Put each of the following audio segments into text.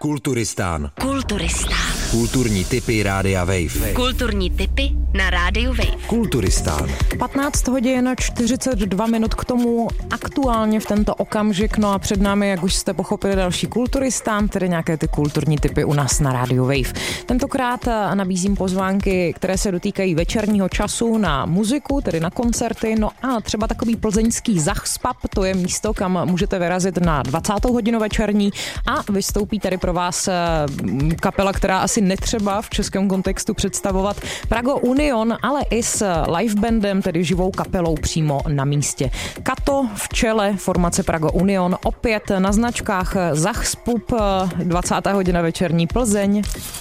Kulturistán. Kulturní tipy Rádia Wave. Kulturní tipy na Rádiu Wave. Kulturistán. 15 hodin 42 minut k tomu aktuálně v tento okamžik. No a před námi, jak už jste pochopili, další Kulturistán, tedy nějaké ty kulturní tipy u nás na Rádiu Wave. Tentokrát nabízím pozvánky, které se dotýkají večerního času na muziku, tedy na koncerty. No a třeba takový plzeňský Zachspap, to je místo, kam můžete vyrazit na 20. hodinu večerní a vystoupí tady pro vás kapela, která asi netřeba v českém kontextu představovat, Prago Union, ale i s live bandem, tedy živou kapelou přímo na místě. Kato v čele formace Prago Union, opět na značkách Zachspap, 20. hodina večerní Plzeň.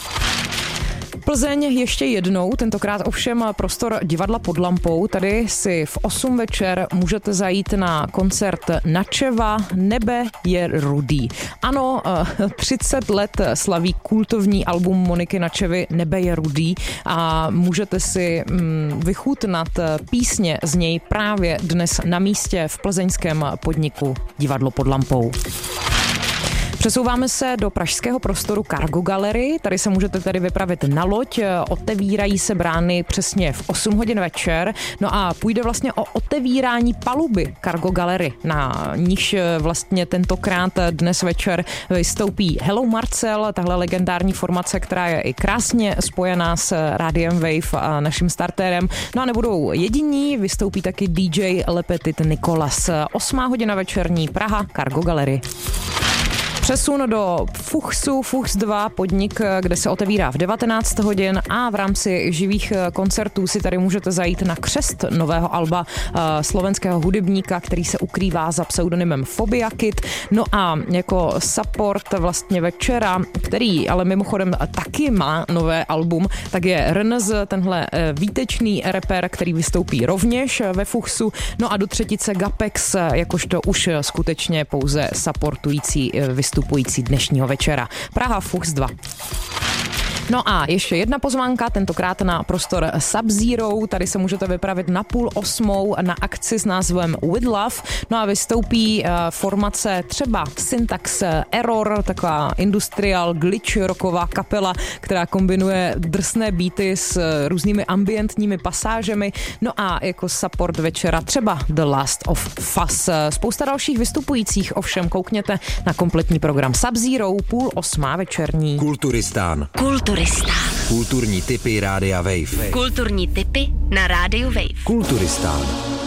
Plzeň ještě jednou, tentokrát ovšem prostor divadla Pod lampou. Tady si v 8 večer můžete zajít na koncert Načeva Nebe je rudý. Ano, 30 let slaví kultovní album Moniky Načevy Nebe je rudý a můžete si vychutnat písně z něj právě dnes na místě v plzeňském podniku Divadlo Pod lampou. Přesouváme se do pražského prostoru Cargo Gallery. Tady se můžete tedy vypravit na loď. Otevírají se brány přesně v 8 hodin večer. No a půjde vlastně o otevírání paluby Cargo Gallery, na níž vlastně tentokrát dnes večer vystoupí Hello Marcel, tahle legendární formace, která je i krásně spojená s Rádiem Wave a naším startérem. No a nebudou jediní, vystoupí taky DJ Le Petit Nicolas. 8 hodina večerní Praha, Cargo Gallery. Přesun do Fuchsu, Fuchs 2, podnik, kde se otevírá v 19 hodin a v rámci živých koncertů si tady můžete zajít na křest nového alba slovenského hudebníka, který se ukrývá za pseudonymem Phobia Kid. No a jako support vlastně večera, který ale mimochodem taky má nové album, tak je Rnz, tenhle výtečný rapper, který vystoupí rovněž ve Fuchsu. No a do třetice Gapex, jakožto už skutečně pouze supportující vystupující dnešního večera. Praha Fuchs 2. No a ještě jedna pozvánka, tentokrát na prostor Sub-Zero. Tady se můžete vypravit na 7:30 na akci s názvem With Love. No a vystoupí formace třeba Syntax Error, taková industrial glitch rocková kapela, která kombinuje drsné beaty s různými ambientními pasážemi. No a jako support večera třeba The Last of Us. Spousta dalších vystupujících, ovšem koukněte na kompletní program Sub-Zero, 7:30 večerní. Kulturistán. Kulturní tipy Rádia Wave. Kulturní tipy na Rádiu Wave. Kulturistán.